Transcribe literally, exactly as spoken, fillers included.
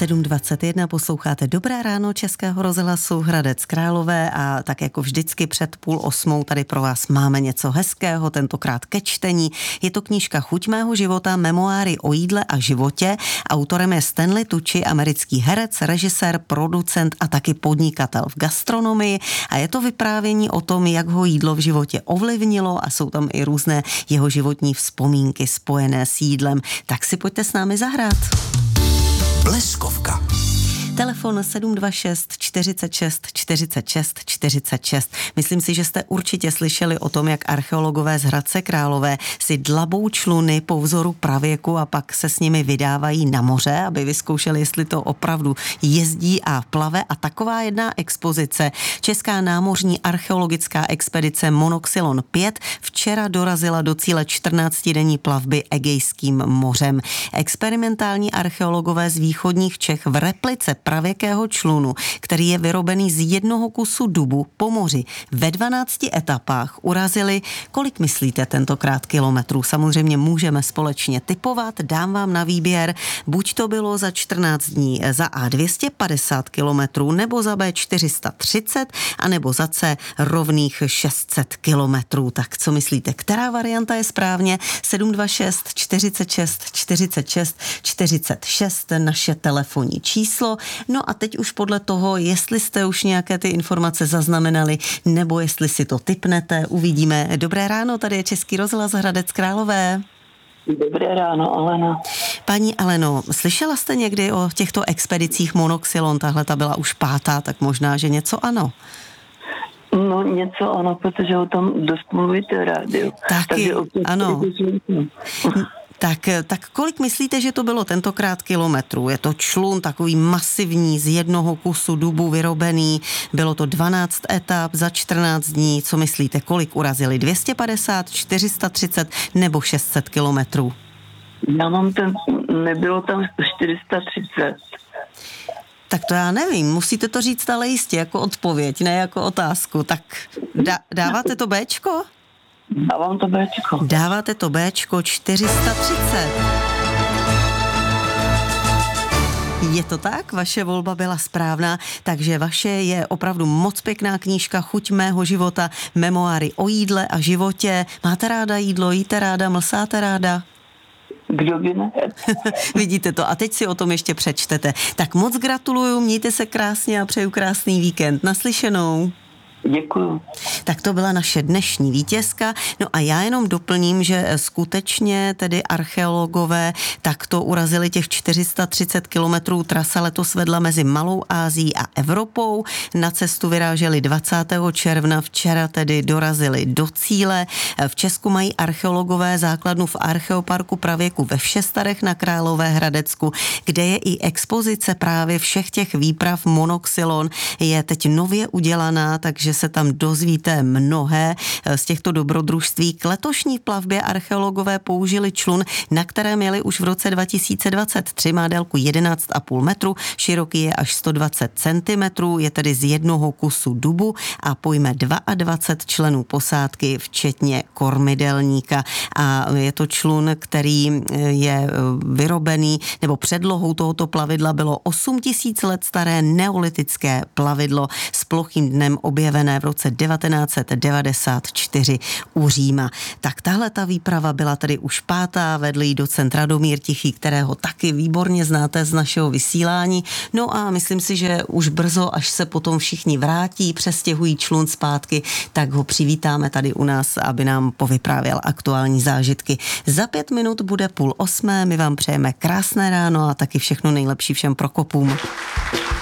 sedm dvacet jedna posloucháte Dobré ráno Českého rozhlasu Hradec Králové a tak jako vždycky před půl osmou tady pro vás máme něco hezkého, tentokrát ke čtení. Je to knížka Chuť mého života, memoáry o jídle a životě. Autorem je Stanley Tucci, americký herec, režisér, producent a taky podnikatel v gastronomii a je to vyprávění o tom, jak ho jídlo v životě ovlivnilo a jsou tam i různé jeho životní vzpomínky spojené s jídlem. Tak si pojďte s námi zahrát. Bleskovka. Telefon sedm dva šest čtyřicet šest čtyřicet šest čtyřicet šest. Myslím si, že jste určitě slyšeli o tom, jak archeologové z Hradce Králové si dlabou čluny po vzoru pravěku a pak se s nimi vydávají na moře, aby vyzkoušeli, jestli to opravdu jezdí a plave. A taková jedna expozice, Česká námořní archeologická expedice Monoxylon pět, včera dorazila do cíle čtrnáctidenní plavby Egejským mořem. Experimentální archeologové z východních Čech v replice pravěkého člunu, který je vyrobený z jednoho kusu dubu po moři ve dvanácti etapách urazili, kolik myslíte tentokrát kilometrů? Samozřejmě můžeme společně tipovat, dám vám na výběr, buď to bylo za čtrnáct dní za A dvě stě padesát kilometrů, nebo za B čtyři sta třicet, anebo za C rovných šest set kilometrů. Tak co myslíte, která varianta je správně? sedm dva šest čtyřicet šest čtyřicet šest čtyřicet šest, naše telefonní číslo. No a teď už podle toho, jestli jste už nějaké ty informace zaznamenali, nebo jestli si to tipnete, uvidíme. Dobré ráno, tady je Český rozhlas Hradec Králové. Dobré ráno, Alena. Paní Aleno, slyšela jste někdy o těchto expedicích Monoxylon? Tahle ta byla už pátá, tak možná, že něco ano. No něco ano, protože o tom dost mluvíte rádio. Taky, ano. Tak, tak kolik myslíte, že to bylo tentokrát kilometrů? Je to člun takový masivní z jednoho kusu dubu vyrobený. Bylo to dvanáct etap za čtrnáct dní. Co myslíte, kolik urazili? dvě stě padesát, čtyři sta třicet nebo šest set kilometrů? Já mám ten, nebylo tam čtyři sta třicet. Tak to já nevím, musíte to říct ale jistě jako odpověď, ne jako otázku. Tak dá, dáváte to Béčko? Dávám to Béčko. Dáváte to Béčko čtyři sta třicet. Je to tak? Vaše volba byla správná, takže vaše je opravdu moc pěkná knížka Chuť mého života, memoáry o jídle a životě. Máte ráda jídlo, jíte ráda, mlsáte ráda? Kdo by ne? Vidíte to a teď si o tom ještě přečtete. Tak moc gratuluju, mějte se krásně a přeju krásný víkend. Naslyšenou. Děkuju. Tak to byla naše dnešní vítězka. No a já jenom doplním, že skutečně tedy archeologové takto urazili těch čtyři sta třicet kilometrů. Trasa letos vedla mezi Malou Ázií a Evropou. Na cestu vyráželi dvacátého června, včera tedy dorazili do cíle. V Česku mají archeologové základnu v Archeoparku pravěku ve Všestarech na Královéhradecku, kde je i expozice právě všech těch výprav Monoxylon. Je teď nově udělaná, takže se tam dozvíte mnohé z těchto dobrodružství. K letošní plavbě archeologové použili člun, na kterém jeli už v roce dva tisíce dvacet tři, má délku jedenáct a půl metru, široký je až sto dvacet centimetrů, je tedy z jednoho kusu dubu a pojme dvacet dva členů posádky, včetně kormidelníka. A je to člun, který je vyrobený, nebo předlohou tohoto plavidla bylo osm tisíc let staré neolitické plavidlo s plochým dnem objevené v roce devatenáct set devadesát čtyři u Říma. Tak tahle ta výprava byla tedy už pátá, vedl jí docent Radomír Tichý, kterého taky výborně znáte z našeho vysílání. No a myslím si, že už brzo, až se potom všichni vrátí, přestěhují člun zpátky, tak ho přivítáme tady u nás, aby nám povyprávěl aktuální zážitky. Za pět minut bude půl osmé, my vám přejeme krásné ráno a taky všechno nejlepší všem prokopům.